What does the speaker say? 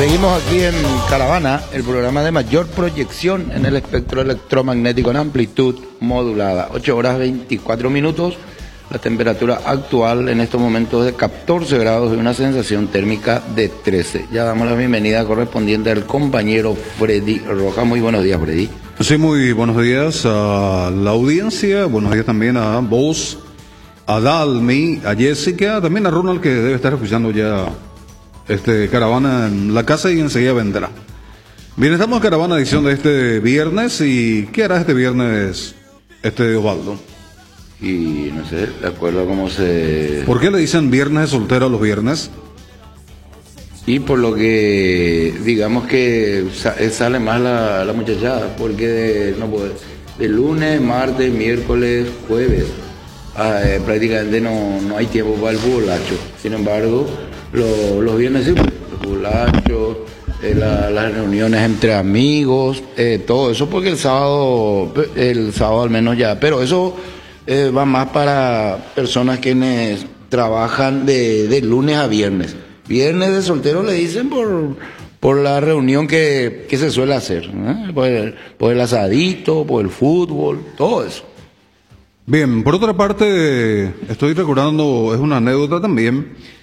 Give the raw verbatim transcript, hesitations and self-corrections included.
Seguimos aquí en Caravana, el programa de mayor proyección en el espectro electromagnético en amplitud modulada. ocho horas veinticuatro minutos, la temperatura actual en estos momentos de catorce grados y una sensación térmica de trece. Ya damos la bienvenida correspondiente al compañero Freddy Rojas. Muy buenos días, Freddy. Sí, muy buenos días a la audiencia, buenos días también a vos, a Dalmi, a Jessica, también a Ronald, que debe estar escuchando ya este Caravana en la casa y enseguida vendrá. Bien, estamos en Caravana edición de este viernes. ¿Y qué hará este viernes este Osvaldo? Y no sé, de acuerdo a cómo se... ¿Por qué le dicen viernes de soltero a los viernes? Y por lo que digamos que sale más la, la muchachada, porque de, no puede, de lunes, martes, miércoles, jueves, eh, prácticamente no, no hay tiempo para el futbolacho. Sin embargo, lo, los viernes sí, los futbolachos, eh, la, las reuniones entre amigos, eh, todo eso, porque el sábado, el sábado al menos ya, pero eso eh, va más para personas quienes trabajan de, de lunes a viernes. Viernes de soltero le dicen por, por la reunión que, que se suele hacer, ¿eh? por, el, por el asadito, por el fútbol, todo eso. Bien, por otra parte, estoy recordando, es una anécdota también,